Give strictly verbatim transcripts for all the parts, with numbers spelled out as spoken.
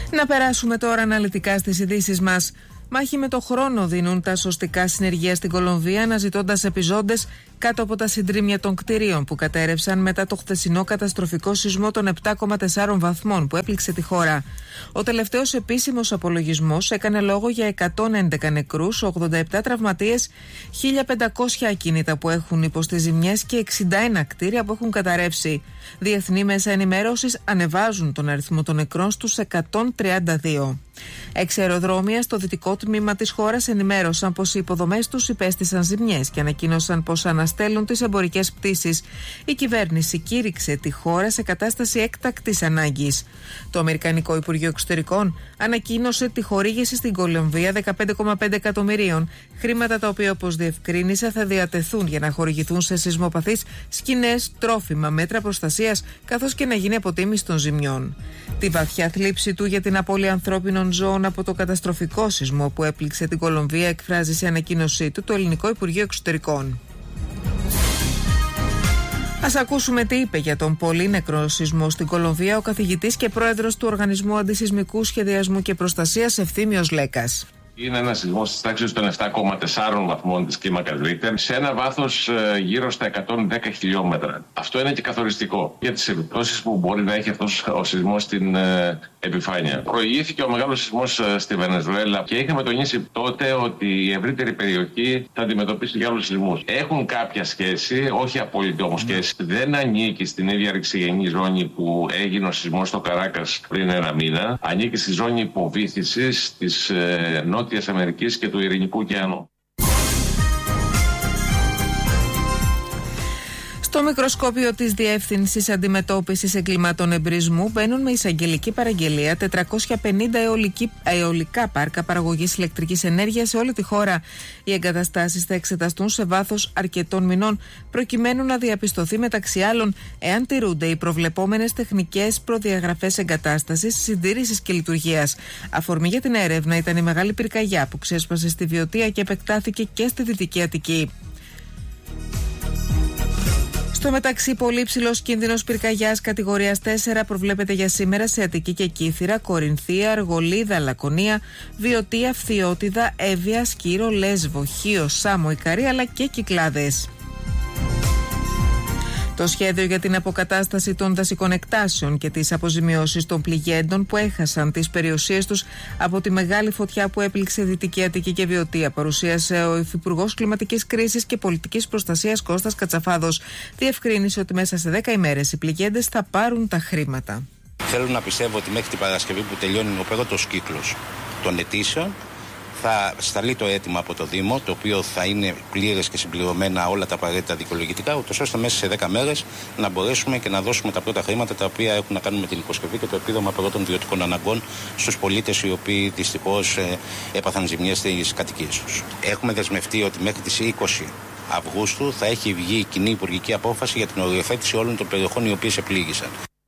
Να περάσουμε τώρα αναλυτικά στις ειδήσεις μας. Μάχη με το χρόνο δίνουν τα σωστικά συνεργεία στην Κολομβία, αναζητώντας επιζώντες κάτω από τα συντρίμμια των κτηρίων που κατέρευσαν μετά το χθεσινό καταστροφικό σεισμό των επτά κόμμα τέσσερα βαθμών που έπληξε τη χώρα. Ο τελευταίος επίσημος απολογισμός έκανε λόγο για εκατόν έντεκα νεκρούς, ογδόντα επτά τραυματίες, χίλια πεντακόσια ακίνητα που έχουν υποστεί ζημιές και εξήντα ένα κτίρια που έχουν καταρρεύσει. Διεθνή μέσα ενημέρωσης ανεβάζουν τον αριθμό των νεκρών στους εκατόν τριάντα δύο. Έξι αεροδρόμια στο δυτικό τμήμα της χώρας ενημέρωσαν πως οι υποδομές τους υπέστησαν ζημιές και ανακοίνωσαν πως αναστέλουν τις εμπορικές πτήσεις. Η κυβέρνηση κήρυξε τη χώρα σε κατάσταση έκτακτης ανάγκης. Το Αμερικανικό Υπουργείο Εξωτερικών ανακοίνωσε τη χορήγηση στην Κολομβία δεκαπέντε κόμμα πέντε εκατομμυρίων, χρήματα τα οποία, όπως διευκρίνησε, θα διατεθούν για να χορηγηθούν σε σεισμοπαθείς σκηνές, τρόφιμα, μέτρα προστασίας, καθώς και να γίνει αποτίμηση των ζημιών. Τη βαθιά θλίψη του για την απώλεια ανθρώπινων ζώων από το καταστροφικό σεισμό που έπληξε την Κολομβία εκφράζει σε ανακοίνωσή του το Ελληνικό Υπουργείο Εξωτερικών. Ας ακούσουμε τι είπε για τον πολύ νεκρό σεισμό στην Κολομβία ο καθηγητής και πρόεδρος του Οργανισμού Αντισεισμικού Σχεδιασμού και Προστασίας Ευθύμιος Λέκας. Είναι ένα σεισμό τη τάξη των επτά κόμμα τέσσερα βαθμών τη κλίμακα Ρίκτερ σε ένα βάθος ε, γύρω στα εκατόν δέκα χιλιόμετρα. Αυτό είναι και καθοριστικό για τις επιπτώσεις που μπορεί να έχει αυτός ο σεισμός στην ε, επιφάνεια. Προηγήθηκε ο μεγάλος σεισμός ε, στη Βενεζουέλα και είχαμε τονίσει τότε ότι η ευρύτερη περιοχή θα αντιμετωπίσει και άλλους σεισμούς. Έχουν κάποια σχέση, όχι απόλυτη όμως σχέση. Δεν ανήκει στην ίδια ρηξιγενή ζώνη που έγινε ο σεισμός στο Καράκας πριν ένα μήνα. Ανήκει στη ζώνη υποβύθισης της ε, Νότιας Αμερικής και του Ειρηνικού ωκεανού. Στο μικροσκόπιο της Διεύθυνσης Αντιμετώπισης Εγκλημάτων Εμπρισμού μπαίνουν με εισαγγελική παραγγελία τετρακόσια πενήντα αιωλική, αιωλικά πάρκα παραγωγής ηλεκτρικής ενέργειας σε όλη τη χώρα. Οι εγκαταστάσεις θα εξεταστούν σε βάθος αρκετών μηνών, προκειμένου να διαπιστωθεί μεταξύ άλλων εάν τηρούνται οι προβλεπόμενες τεχνικές προδιαγραφές εγκατάστασης, συντήρησης και λειτουργίας. Αφορμή για την έρευνα ήταν η μεγάλη πυρκαγιά που ξέσπασε στη Βιωτία και επεκτάθηκε και στη Δυτική Αττική. Στο μεταξύ, πολύ ψηλός κίνδυνος πυρκαγιάς κατηγορίας τέσσερα προβλέπεται για σήμερα σε Αττική και Κύθυρα, Κορινθία, Αργολίδα, Λακωνία, Βιωτία, Φθιώτιδα, Εύβοια, Σκύρο, Λέσβο, Χίο, Σάμο, Ικαρία αλλά και Κυκλάδες. Το σχέδιο για την αποκατάσταση των δασικών εκτάσεων και τις αποζημιώσεις των πληγέντων που έχασαν τις περιουσίες τους από τη μεγάλη φωτιά που έπληξε Δυτική Αττική και Βιωτία παρουσίασε ο Υφυπουργός Κλιματικής Κρίσης και Πολιτικής Προστασίας Κώστας Κατσαφάδος. Διευκρίνησε ότι μέσα σε δέκα ημέρες οι πληγέντες θα πάρουν τα χρήματα. Θέλω να πιστεύω ότι μέχρι την Παρασκευή που τελειώνει ο πρώτος κύκλος των αιτήσεων θα σταλεί το αίτημα από το Δήμο, το οποίο θα είναι πλήρες και συμπληρωμένα όλα τα απαραίτητα δικαιολογητικά, ούτως ώστε μέσα σε δέκα μέρες να μπορέσουμε και να δώσουμε τα πρώτα χρήματα τα οποία έχουν να κάνουν με την υποσκευή και το επίδομα πρώτων βιωτικών αναγκών στους πολίτες οι οποίοι δυστυχώς ε, έπαθαν ζημιές στις κατοικίες τους. Έχουμε δεσμευτεί ότι μέχρι τις είκοσι Αυγούστου θα έχει βγει η κοινή υπουργική απόφαση για την οριοθέτηση όλων των περιοχών οι οποίες επλήγησαν.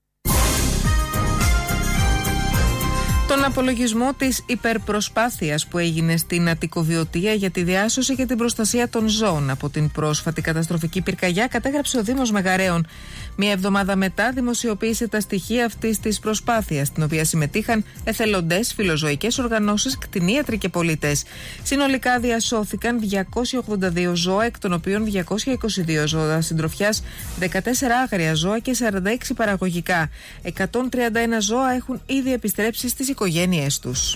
Τον απολογισμό της υπερπροσπάθειας που έγινε στην Αττικοβιωτία για τη διάσωση και την προστασία των ζώων από την πρόσφατη καταστροφική πυρκαγιά κατέγραψε ο Δήμος Μεγαρέων. Μία εβδομάδα μετά δημοσιοποίησε τα στοιχεία αυτής της προσπάθειας, στην οποία συμμετείχαν εθελοντές, φιλοζωικές οργανώσεις, κτηνίατροι και πολίτες. Συνολικά διασώθηκαν διακόσια ογδόντα δύο ζώα, εκ των οποίων διακόσια είκοσι δύο ζώα συντροφιάς, δεκατέσσερα άγρια ζώα και σαράντα έξι παραγωγικά. εκατόν τριάντα ένα ζώα έχουν ήδη επιστρέψει στις οικογένειές τους.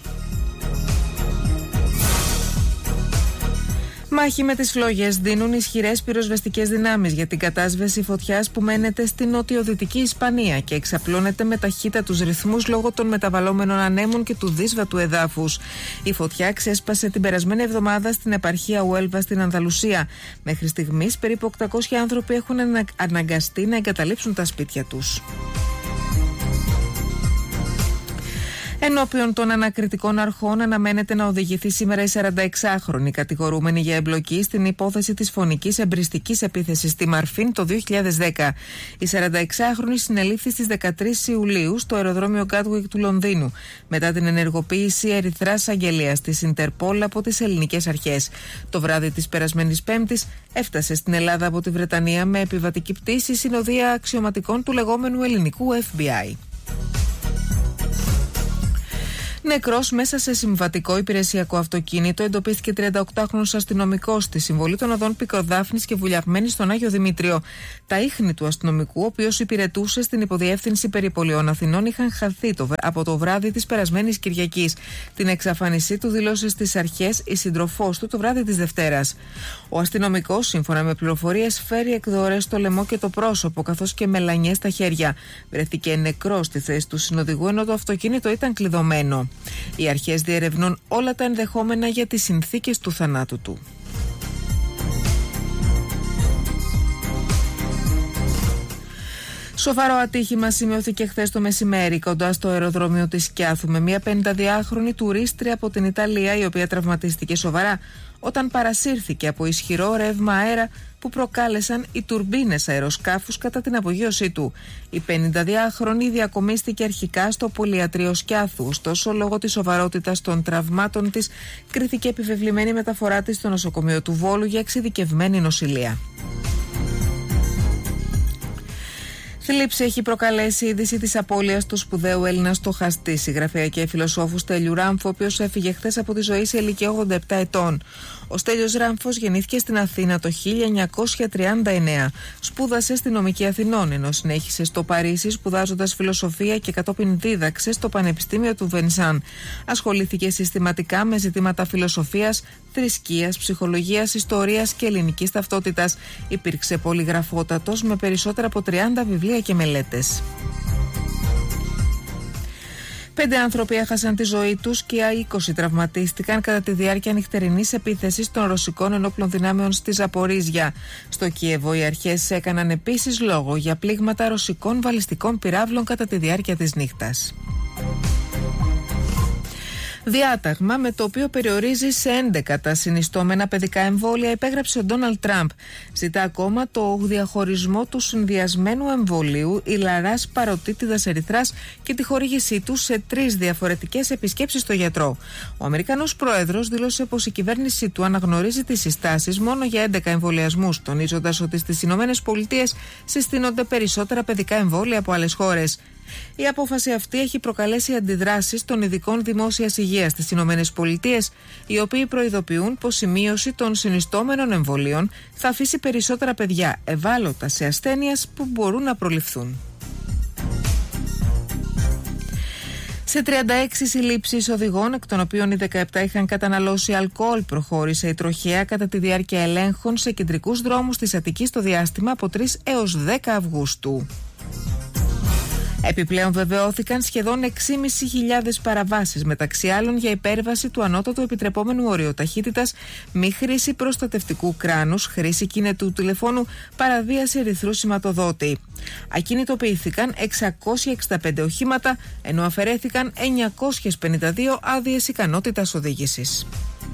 Μάχη με τις φλόγες δίνουν ισχυρές πυροσβεστικές δυνάμεις για την κατάσβεση φωτιάς που μένεται στην νοτιοδυτική Ισπανία και εξαπλώνεται με ταχύτατους ρυθμούς λόγω των μεταβαλλόμενων ανέμων και του δύσβατου εδάφους. Η φωτιά ξέσπασε την περασμένη εβδομάδα στην επαρχία Ουέλβα στην Ανδαλουσία. Μέχρι στιγμής περίπου οκτακόσιοι άνθρωποι έχουν αναγκαστεί να εγκαταλείψουν τα σπίτια τους. Ενώπιον των ανακριτικών αρχών αναμένεται να οδηγηθεί σήμερα η σαρανταεξάχρονη κατηγορούμενη για εμπλοκή στην υπόθεση της φωνικής εμπριστικής επίθεσης στη Μαρφίν το δύο χιλιάδες δέκα. Η σαρανταεξάχρονη συνελήφθη στις δεκατρείς Ιουλίου στο αεροδρόμιο Γκάτουικ του Λονδίνου μετά την ενεργοποίηση ερυθράς αγγελίας της Ιντερπόλ από τις ελληνικές αρχές. Το βράδυ της περασμένης Πέμπτης έφτασε στην Ελλάδα από τη Βρετανία με επιβατική πτήση συνοδεία αξιωματικών του λεγόμενου ελληνικού Εφ Μπι Άι. Νεκρός μέσα σε συμβατικό υπηρεσιακό αυτοκίνητο εντοπίστηκε τριανταοκτάχρονος αστυνομικός στη συμβολή των οδών Πικροδάφνης και Βουλιαγμένης στον Άγιο Δημήτριο. Τα ίχνη του αστυνομικού, ο οποίος υπηρετούσε στην υποδιεύθυνση περιπολιών Αθηνών, είχαν χαθεί το, από το βράδυ της περασμένης Κυριακής. Την εξαφάνισή του δήλωσε στις αρχές η σύντροφός του το βράδυ της Δευτέρας. Ο αστυνομικός, σύμφωνα με πληροφορίες, φέρει εκδορές στο λαιμό και το πρόσωπο, καθώς και μελανιές στα χέρια. Βρέθηκε νεκρός στη θέση του συνοδηγού, ενώ το αυτοκίνητο ήταν κλειδωμένο. Οι αρχές διερευνούν όλα τα ενδεχόμενα για τις συνθήκες του θανάτου του. Σοβαρό ατύχημα σημειώθηκε χθες το μεσημέρι κοντά στο αεροδρόμιο της Σκιάθου με μια πενηνταδυάχρονη τουρίστρια από την Ιταλία, η οποία τραυματίστηκε σοβαρά όταν παρασύρθηκε από ισχυρό ρεύμα αέρα που προκάλεσαν οι τουρμπίνες αεροσκάφους κατά την απογείωσή του. Η πενηνταδυάχρονη διακομίστηκε αρχικά στο πολυιατρείο Σκιάθου, ωστόσο λόγω της σοβαρότητας των τραυμάτων της κρίθηκε επιβεβλημένη μεταφορά της στο νοσοκομείο του Βόλου για εξειδικευμένη νοσηλεία. Θλίψη έχει προκαλέσει η είδηση της απώλειας του σπουδαίου Έλληνα στοχαστή, συγγραφέα και φιλοσόφου Στέλιου Ράμφου, ο οποίος έφυγε χθες από τη ζωή σε ηλικία ογδόντα επτά ετών. Ο Στέλιος Ράμφος γεννήθηκε στην Αθήνα το χίλια εννιακόσια τριάντα εννέα. Σπούδασε στη Νομική Αθηνών, ενώ συνέχισε στο Παρίσι σπουδάζοντας φιλοσοφία και κατόπιν δίδαξε στο Πανεπιστήμιο του Βενσάν. Ασχολήθηκε συστηματικά με ζητήματα φιλοσοφίας, θρησκείας, ψυχολογίας, ιστορίας και ελληνικής ταυτότητας. Υπήρξε πολυγραφότατος με περισσότερα από τριάντα βιβλία και μελέτες. Πέντε άνθρωποι έχασαν τη ζωή τους και είκοσι τραυματίστηκαν κατά τη διάρκεια νυχτερινής επίθεσης των ρωσικών ενόπλων δυνάμεων στη Ζαπορίζια. Στο Κίεβο οι αρχές έκαναν επίσης λόγο για πλήγματα ρωσικών βαλιστικών πυράβλων κατά τη διάρκεια της νύχτας. Διάταγμα με το οποίο περιορίζει σε έντεκα τα συνιστόμενα παιδικά εμβόλια υπέγραψε ο Ντόναλντ Τραμπ. Ζητά ακόμα το διαχωρισμό του συνδυασμένου εμβολίου ηλαράς παροτίτιδας ερυθράς και τη χορήγησή του σε τρεις διαφορετικές επισκέψεις στο γιατρό. Ο Αμερικανός πρόεδρος δήλωσε πως η κυβέρνησή του αναγνωρίζει τις συστάσεις μόνο για έντεκα εμβολιασμούς, τονίζοντας ότι στις Ηνωμένες Πολιτείες συστήνονται περισσότερα παιδικά εμβόλια από άλλες χώρες. Η απόφαση αυτή έχει προκαλέσει αντιδράσεις των ειδικών δημόσιας υγείας στις Ηνωμένες Πολιτείες, οι οποίοι προειδοποιούν πως η μείωση των συνιστόμενων εμβολίων θα αφήσει περισσότερα παιδιά ευάλωτα σε ασθένειες που μπορούν να προληφθούν. Σε τριάντα έξι συλλήψεις οδηγών, εκ των οποίων οι δεκαεπτά είχαν καταναλώσει αλκοόλ, προχώρησε η τροχέα κατά τη διάρκεια ελέγχων σε κεντρικούς δρόμους της Αττικής στο διάστημα από τρεις έως δέκα Αυγούστου. Επιπλέον βεβαιώθηκαν σχεδόν έξι χιλιάδες πεντακόσιες παραβάσεις, μεταξύ άλλων για υπέρβαση του ανώτατου επιτρεπόμενου όριου ταχύτητας, μη χρήση προστατευτικού κράνους, χρήση κινητού τηλεφώνου, παραβίαση ερυθρού σηματοδότη. Ακινητοποιήθηκαν εξακόσια εξήντα πέντε οχήματα, ενώ αφαιρέθηκαν εννιακόσιες πενήντα δύο άδειες ικανότητας οδήγησης.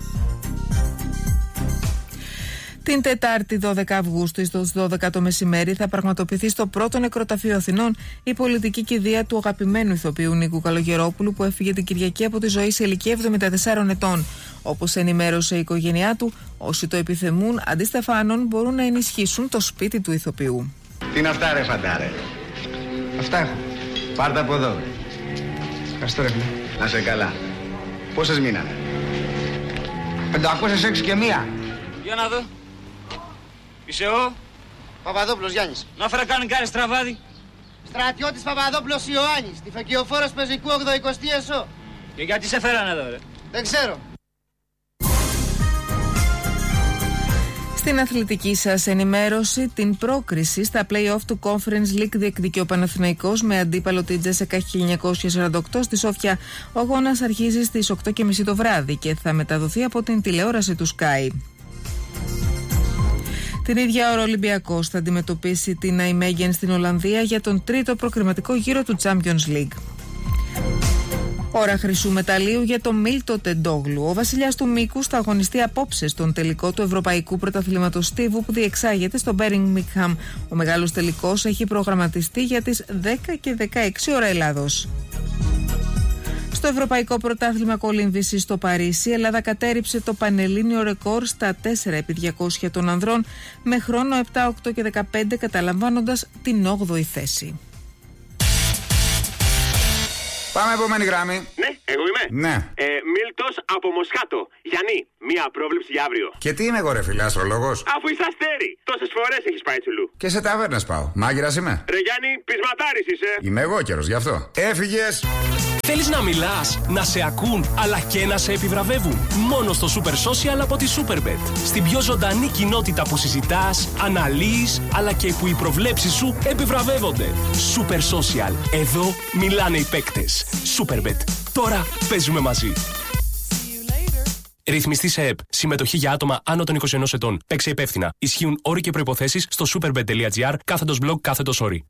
Την Τετάρτη δώδεκα Αυγούστου στις δώδεκα το μεσημέρι θα πραγματοποιηθεί στο πρώτο νεκροταφείο Αθηνών η πολιτική κηδεία του αγαπημένου ηθοποιού Νίκου Καλογερόπουλου, που έφυγε την Κυριακή από τη ζωή σε ηλικία εβδομήντα τεσσάρων ετών. Όπως ενημέρωσε η οικογένειά του, όσοι το επιθυμούν, αντί στεφάνων μπορούν να ενισχύσουν το σπίτι του ηθοποιού. Τι είναι αυτά ρε φαντάρε? Αυτά έχω. Πάρτα από εδώ. Ευχαριστώ ρε φίλε. Να σε καλά. Πόσες μείνανε? πεντακόσιες έξι και μία. Για να δω. Είσαι ο Παπαδόπουλος Γιάννης. Να φέρα κάνει κάνει στραβάδι. Στρατιώτης Παπαδόπουλος Ιωάννης. Τη Φεκιοφόρος Πεζικού ογδοηκοστή ΕΣΟ. Και γιατί σε φέρανε εδώ ρε? Δεν ξέρω. Στην αθλητική σας ενημέρωση, την πρόκριση στα play-off του Conference League διεκδικεί ο Παναθηναϊκός με αντίπαλο την Τζέσσεκα χίλια εννιακόσια σαράντα οκτώ στη Σόφια. Ο αγώνας αρχίζει στις οκτώ και μισή το βράδυ και θα μεταδοθεί από την τηλεόραση του Sky. Την ίδια ώρα ο Ολυμπιακός θα αντιμετωπίσει την Ναϊμέγεν στην Ολλανδία για τον τρίτο προκριματικό γύρο του Champions League. Ώρα χρυσού μεταλλίου για τον Μίλτο Τεντόγλου. Ο βασιλιάς του Μήκους θα αγωνιστεί απόψε στον τελικό του Ευρωπαϊκού Πρωταθλήματος Στίβου που διεξάγεται στο Birmingham. Ο μεγάλος τελικός έχει προγραμματιστεί για τις δέκα και δεκαέξι ώρα Ελλάδος. Στο Ευρωπαϊκό Πρωτάθλημα Κολύμβησης στο Παρίσι, η Ελλάδα κατέρριψε το πανελλήνιο ρεκόρ στα τέσσερα επί διακόσια των ανδρών με χρόνο επτά, οκτώ και δεκαπέντε, καταλαμβάνοντας την όγδοη θέση. Πάμε επόμενη γράμμη. Ναι, εγώ είμαι. Ναι. Ε, Μίλτος από Μοσχάτο. Γιάννη, μία πρόβλεψη για αύριο. Και τι είμαι εγώ, ρε φίλε, αστρολόγος? Αφού είσαι αστέρι, τόσες φορές έχεις πάει τσουλού. Και σε ταβέρνες πάω. Μάγειρας είμαι. Ρε Γιάννη, πεισματάρης είσαι. Είμαι εγώ καιρος, γι' αυτό. Έφυγες. Θέλεις να μιλάς, να σε ακούν, αλλά και να σε επιβραβεύουν? Μόνο στο Super Social από τη Superbet. Στην πιο ζωντανή κοινότητα που συζητάς, αναλύεις, αλλά και που οι προβλέψεις σου επιβραβεύονται. Super Social. Εδώ μιλάνε οι παίκτες. Superbet. Τώρα παίζουμε μαζί. Ρυθμιστή σε ΕΠ. Συμμετοχή για άτομα άνω των είκοσι ενός ετών. Παίξε υπεύθυνα. Ισχύουν όροι και προϋποθέσεις στο superbet.gr κάθετος blog κάθετος όροι.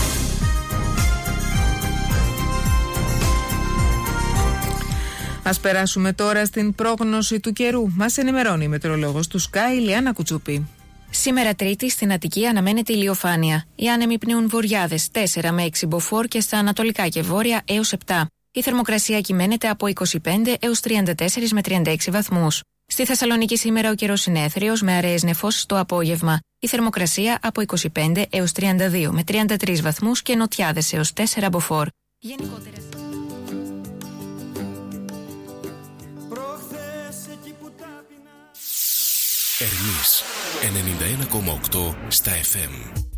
Ας περάσουμε τώρα στην πρόγνωση του καιρού. Μας ενημερώνει η μετεωρολόγος του Sky, Ηλιάνα Κουτσούπη. Σήμερα Τρίτη στην Αττική αναμένεται ηλιοφάνεια. Οι άνεμοι πνέουν βορειάδες τέσσερα με έξι μποφόρ και στα ανατολικά και βόρεια έως επτά. Η θερμοκρασία κυμαίνεται από είκοσι πέντε έως τριάντα τέσσερα με τριάντα έξι βαθμούς. Στη Θεσσαλονίκη σήμερα ο καιρός είναι έθριος με αραιές νεφώσεις το απόγευμα. Η θερμοκρασία από είκοσι πέντε έως τριάντα δύο με τριάντα τρεις βαθμούς και νοτιάδες έως τέσσερα μποφόρ. Γενικότερα... Ερμής ενενήντα ένα κόμμα οκτώ στα εφ εμ.